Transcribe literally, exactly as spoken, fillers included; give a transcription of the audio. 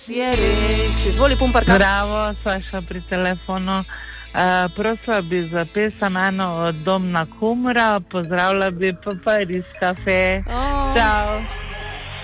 Je res, izvoli Pumparka. Zdravo, Saša pri telefonu. Uh, prosila bi za pesem eno od Domna Kumra, pozdravila bi pa Paris Cafe. Oh. Čau.